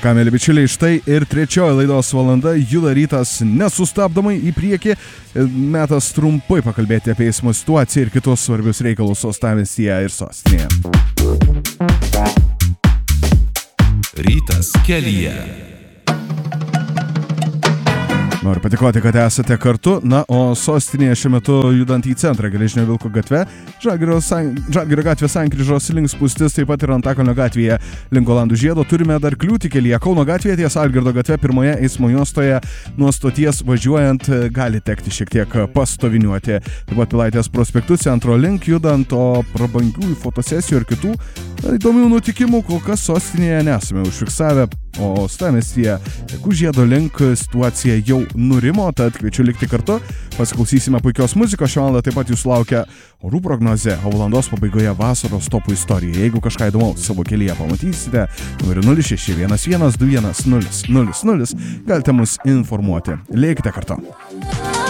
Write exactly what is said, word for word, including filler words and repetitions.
ką, mėly bičiuliai, štai ir trečioji laidos valanda juda rytas nesustabdomai į priekį. Metas trumpai pakalbėti apie eismo situaciją ir kitus svarbius reikalus uostamiestyje ir sostinėje. Rytas kelyje. Noriu patikoti, kad esate kartu. Na, o sostinėje šiuo metu judant į centrą Geležinio Vilko gatve, Žalgirio, san... Žalgirio gatvės sankryžos link spūstis, taip pat ir Antakalnio gatvėje link Olandų žiedo. Turime dar kliūtį kelyje. Kauno gatvėje ties Algirdo gatve pirmoje eismo juostoje nuo stoties važiuojant gali tekti šiek tiek pastoviniuoti. Taip pat Pilaitės prospektu centro link judant, o prabangių fotosesijų ir kitų įdomių nutikimų kol kas sostinėje nesame užfiksavę. O uostamiestyje Kužiedo link situacija jau nurimo, tad kviečiu likti kartu. Pasiklausysime puikios muzikos. Šią valandą taip pat jūsų laukia orų prognozė, o valandos pabaigoje vasaros topų istorija. Jeigu kažką įdomaus savo kelyje pamatysite, numeris nulis šeši vienas vienas du vienas nulis nulis nulis galite mus informuoti. Likite kartu.